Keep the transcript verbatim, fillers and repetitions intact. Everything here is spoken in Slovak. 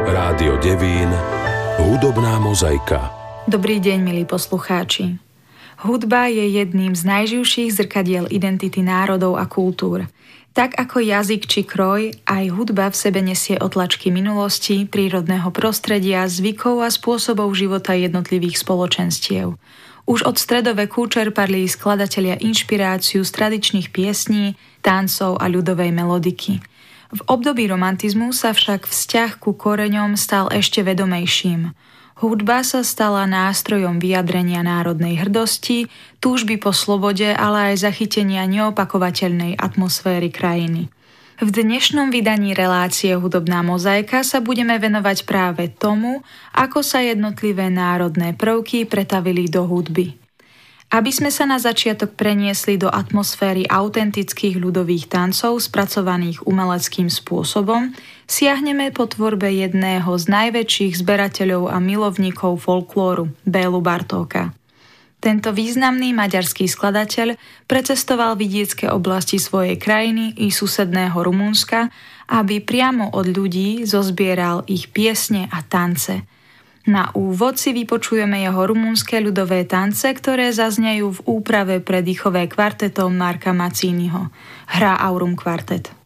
Rádio Devín, hudobná mozaika. Dobrý deň, milí poslucháči. Hudba je jedným z najživších zrkadiel identity národov a kultúr. Tak ako jazyk či kroj, aj hudba v sebe nesie otlačky minulosti, prírodného prostredia, zvykov a spôsobov života jednotlivých spoločenstiev. Už od stredoveku čerpali skladatelia inšpiráciu z tradičných piesní, tancov a ľudovej melodiky. V období romantizmu sa však vzťah ku koreňom stal ešte vedomejším. Hudba sa stala nástrojom vyjadrenia národnej hrdosti, túžby po slobode, ale aj zachytenia neopakovateľnej atmosféry krajiny. V dnešnom vydaní relácie Hudobná mozaika sa budeme venovať práve tomu, ako sa jednotlivé národné prvky pretavili do hudby. Aby sme sa na začiatok preniesli do atmosféry autentických ľudových tancov spracovaných umeleckým spôsobom, siahneme po tvorbe jedného z najväčších zberateľov a milovníkov folklóru, Bélu Bartóka. Tento významný maďarský skladateľ precestoval vidiecké oblasti svojej krajiny i susedného Rumunska, aby priamo od ľudí zozbieral ich piesne a tance. Na úvod si vypočujeme jeho rumunské ľudové tance, ktoré zaznejú v úprave pre dýchové kvartetom Marka Mazziniho. Hrá Aurum Quartet.